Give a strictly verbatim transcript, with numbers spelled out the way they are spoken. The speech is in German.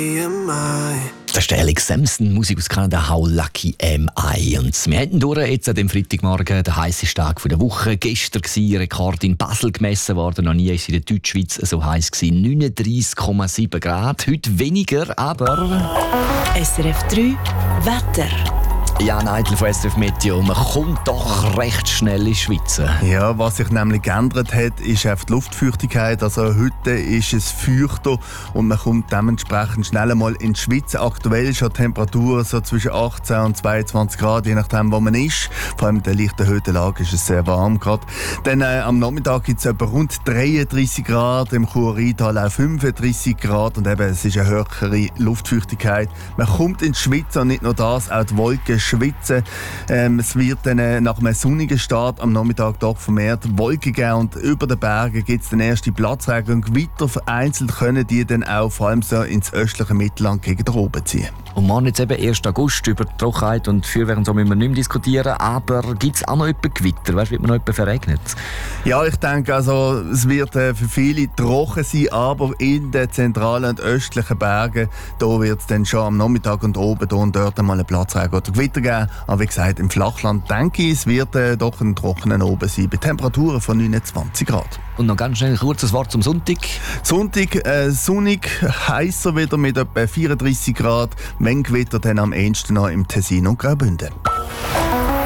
Das ist der Alex Samson, Musik aus Kanada, How Lucky Am I. Und wir hatten durch jetzt an dem Freitagmorgen den heißesten Tag der Woche. Gestern war Rekord in Basel gemessen worden. Noch nie war es in der Deutschschweiz so heiß gewesen. neununddreißig Komma sieben Grad. Heute weniger, aber... S R F drei Wetter. Jan Eitel von S R F Meteo. Man kommt doch recht schnell ins Schwitzen. Ja, was sich nämlich geändert hat, ist auf die Luftfeuchtigkeit. Also heute ist es feuchter und man kommt dementsprechend schnell mal ins Schwitzen. Aktuell ist die Temperatur so zwischen achtzehn und zweiundzwanzig Grad, je nachdem, wo man ist. Vor allem in der leicht erhöhten Lage ist es sehr warm gerade. Dann äh, am Nachmittag gibt es etwa rund dreiunddreißig Grad, im Chur-Rheintal auch fünfunddreißig Grad und eben, es ist eine höhere Luftfeuchtigkeit. Man kommt ins Schwitzen und nicht nur das, auch die Wolken schwitzen. Ähm, es wird dann äh, nach einem sonnigen Start am Nachmittag doch vermehrt Wolken geben und über den Bergen gibt es dann erste Platzregen und Gewitter. Vereinzelt können die dann auch vor allem so ins östliche Mittelland gegen den oben ziehen. Und morgen jetzt eben ersten August, über die Trockenheit und Feuerwehr und so müssen wir nicht mehr diskutieren, aber gibt es auch noch etwas Gewitter? Weißt, wird man noch etwas verregnet? Ja, ich denke, also, es wird äh, für viele trocken sein, aber in den zentralen und östlichen Bergen da wird es dann schon am Nachmittag und oben da und dort einmal einen Platzregen oder Gewitter geben. Aber wie gesagt, im Flachland denke ich, es wird äh, doch ein trockener oben sein, bei Temperaturen von neunundzwanzig Grad. Und noch ganz schnell ein kurzes Wort zum Sonntag. Sonntag äh, sonnig, heißer wieder mit etwa vierunddreißig Grad. Wenn Gewitter, dann am ehesten noch im Tessin und Graubünden.